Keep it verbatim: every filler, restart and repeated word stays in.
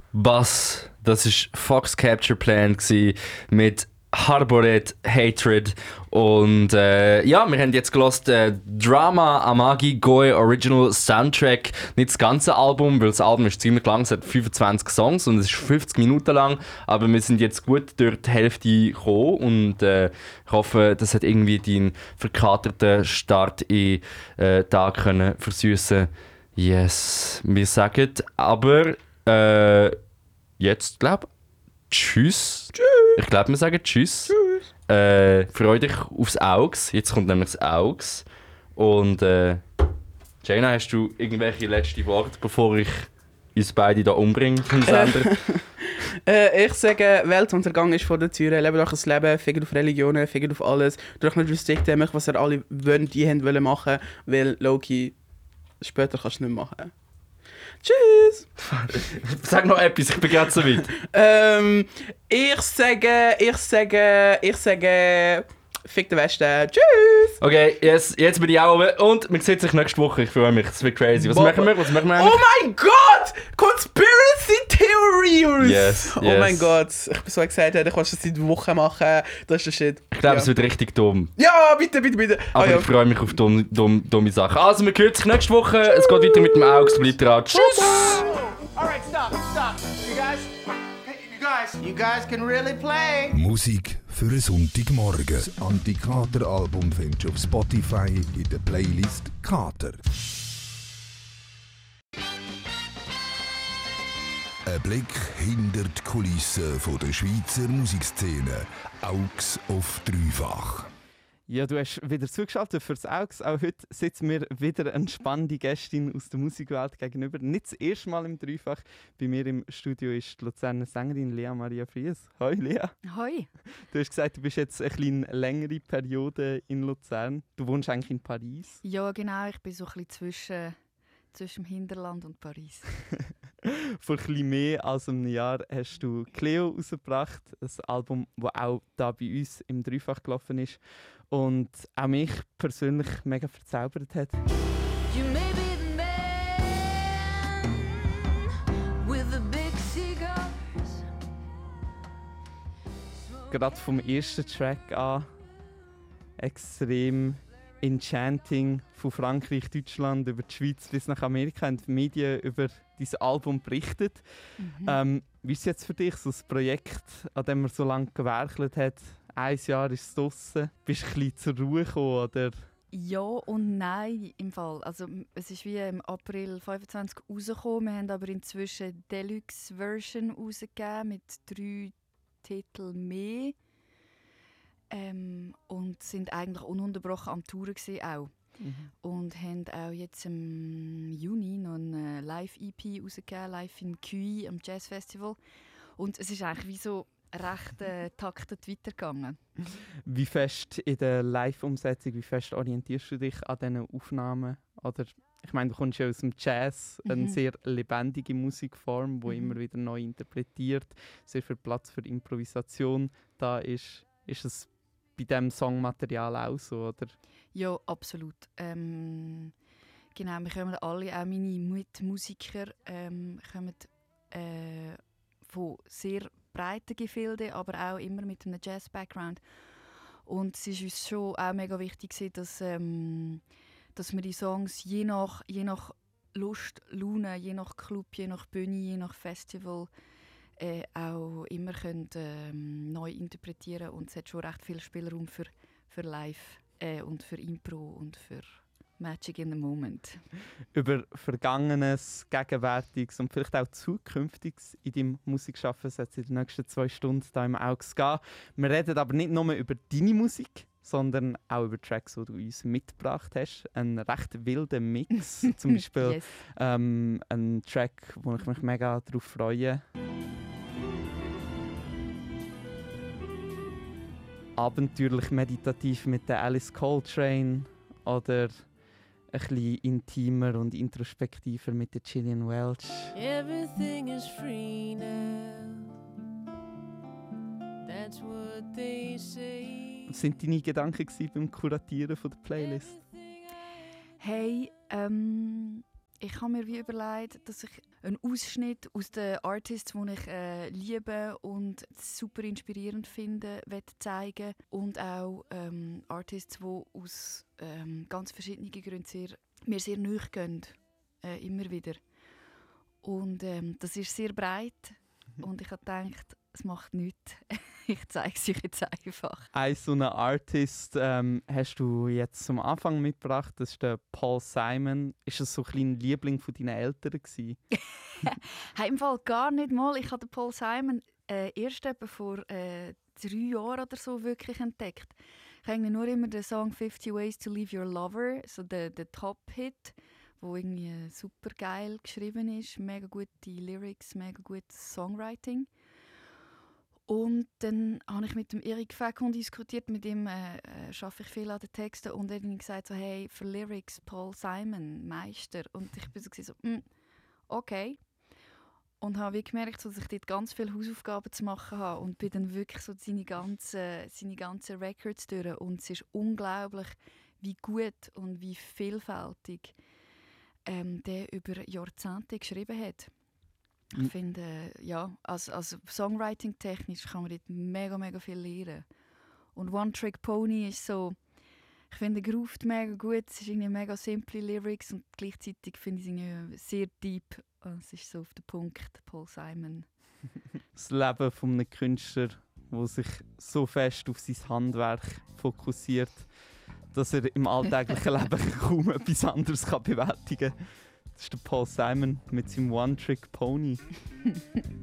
Was? Das war Fox Capture Plan mit Harboret Hatred. Und äh, ja, wir haben jetzt gehört, äh, Drama Amagi Goe Original Soundtrack. Nicht das ganze Album, weil das Album ist ziemlich lang, es hat fünfundzwanzig Songs und es ist fünfzig Minuten lang. Aber wir sind jetzt gut durch die Hälfte gekommen und äh, ich hoffe, das hat irgendwie deinen verkaterten Start in äh, Tag können versüßen. Yes, wir sagen aber äh, jetzt, glaube ich, Tschüss. Tschüss. Ich glaube, wir sagen Tschüss. Tschüss. Äh, freu dich aufs Augs. Jetzt kommt nämlich das Augs. Und äh, Jaina, hast du irgendwelche letzten Worte, bevor ich uns beide hier umbringe vom Sender? äh, ich sage, Weltuntergang ist vor der Tür. Lebt euch das Leben, fickt auf Religionen, fickt auf alles. Durch nicht restrikten, macht was ihr alle wollt, die haben wollen machen, weil Loki später kannst du nicht machen. Tschüss! Sag noch etwas, ich bin gerade so weit. ähm, ich sage, ich sage, ich sage, fick den Westen. Tschüss! Okay, yes, jetzt bin ich auch oben und man sieht sich nächste Woche. Ich freue mich, es wird crazy. Was Boah. machen wir? Was machen wir Oh mein Gott! Conspiracy Theories! Yes, oh yes. mein Gott, ich bin so excited, ich will das seit Wochen machen. Das ist der Shit. Ich glaube, ja. es wird richtig dumm. Ja, bitte, bitte, bitte. Aber oh, ja. ich freue mich auf dumme, dumme, dumme Sachen. Also, wir hören sich nächste Woche. Tschüss. Es geht weiter mit dem Augs. Bleibt dran. Tschüss! Alright, stop, stop. You guys, you guys, you guys can really play. Musik für einen Sonntagmorgen. Das Anti-Kater-Album findest du auf Spotify in der Playlist Kater. Ein Blick hinter die Kulissen von der Schweizer Musikszene. Augs auf dreifach. Ja, du hast wieder zugeschaltet fürs Augs. Auch heute sitzt mir wieder eine spannende Gästin aus der Musikwelt gegenüber. Nicht das erste Mal im Dreifach. Bei mir im Studio ist die Luzerner Sängerin Lea Maria Fries. Hoi Lea. Hoi. Du hast gesagt, du bist jetzt eine kleine längere Periode in Luzern. Du wohnst eigentlich in Paris. Ja, genau. Ich bin so ein bisschen zwischen, zwischen dem Hinterland und Paris. Vor ein bisschen mehr als einem Jahr hast du Cleo rausgebracht. Ein Album, das auch da bei uns im Dreifach gelaufen ist. Und auch mich persönlich mega verzaubert hat. You may be the man with the big cigars. Gerade vom ersten Track an extrem enchanting, von Frankreich, Deutschland über die Schweiz bis nach Amerika haben die Medien über dieses Album berichtet. Mhm. Ähm, wie ist es jetzt für dich, so ein Projekt, an dem man so lange gewerkelt hat? Ein Jahr ist es draussen. Bist du ein bisschen zur Ruhe gekommen, oder? Ja und nein im Fall. Also, es ist wie im April fünfundzwanzig rausgekommen. Wir haben aber inzwischen eine Deluxe-Version rausgegeben mit drei Titeln mehr. Ähm, und sind eigentlich ununterbrochen am Touren gewesen, auch. Mhm. Und haben auch jetzt im Juni noch eine Live-E P rausgegeben, live in Cuy am Jazz Festival. Und es ist eigentlich wie so recht äh, taktet weitergegangen. Wie fest in der Live-Umsetzung, wie fest orientierst du dich an diesen Aufnahmen? Oder, ich meine, du kommst ja aus dem Jazz, mhm. eine sehr lebendige Musikform, die mhm. immer wieder neu interpretiert, sehr viel Platz für Improvisation da ist. Ist es bei diesem Songmaterial auch so, oder? Ja, absolut. Ähm, genau, wir kommen alle, auch meine Mitmusiker, ähm, kommen äh, von sehr breiten Gefilden, aber auch immer mit einem Jazz-Background. Und es ist uns schon auch mega wichtig, dass, ähm, dass wir die Songs je nach, je nach Lust, Laune, je nach Club, je nach Bühne, je nach Festival äh, auch immer können, ähm, neu interpretieren. Und es hat schon recht viel Spielraum für, für Live äh, und für Impro und für Magic in the Moment. Über Vergangenes, Gegenwärtiges und vielleicht auch Zukünftiges in deinem Musikschaffen soll es in den nächsten zwei Stunden hier im Augs gehen. Wir reden aber nicht nur über deine Musik, sondern auch über Tracks, die du uns mitgebracht hast. Ein recht wilder Mix. Zum Beispiel yes. ähm, ein Track, wo ich mich mega darauf freue. Abenteuerlich meditativ mit der Alice Coltrane oder ein bisschen intimer und introspektiver mit der Gillian Welch. Everything is free now. That's what they say. Was waren deine Gedanken beim Kuratieren von der Playlist? Hey, ähm, ich habe mir wie überlegt, dass ich ein Ausschnitt aus den Artists, die ich äh, liebe und super inspirierend finde, zeigen und auch ähm, Artists, die aus ähm, ganz verschiedenen Gründen sehr, mir sehr nahe gehen, äh, immer wieder. Und ähm, das ist sehr breit und ich habe gedacht, es macht nichts. Ich zeige es euch jetzt einfach. Ein so einen Artist ähm, hast du jetzt zum Anfang mitgebracht, das ist der Paul Simon. Ist das so ein kleiner Liebling von deinen Eltern gewesen? Hey, im Fall gar nicht mal. Ich habe den Paul Simon äh, erst etwa vor äh, drei Jahren oder so wirklich entdeckt. Ich habe nur immer den Song «fifty Ways to Leave Your Lover», so der, der Top-Hit, wo irgendwie super geil geschrieben ist, mega gute Lyrics, mega gutes Songwriting. Und dann habe ich mit dem Eric Fekon diskutiert, mit ihm äh, äh, arbeite ich viel an den Texten und er hat gesagt so, hey, für Lyrics Paul Simon, Meister. Und ich bin so, so mm, okay. Und habe wie gemerkt, so, dass ich dort ganz viele Hausaufgaben zu machen habe und bin dann wirklich so seine ganzen, seine ganzen Records durch. Und es ist unglaublich, wie gut und wie vielfältig ähm, der über Jahrzehnte geschrieben hat. Ich finde, ja, als, als Songwriting-technisch kann man dort mega, mega viel lernen. Und One Trick Pony ist so, ich finde, er groovt mega gut, es ist irgendwie mega simple Lyrics und gleichzeitig finde ich es irgendwie sehr deep. Es ist so auf den Punkt, Paul Simon. Das Leben von einem Künstler, der sich so fest auf sein Handwerk fokussiert, dass er im alltäglichen Leben kaum etwas anderes kann bewältigen kann. Das ist der Paul Simon mit seinem One Trick Pony.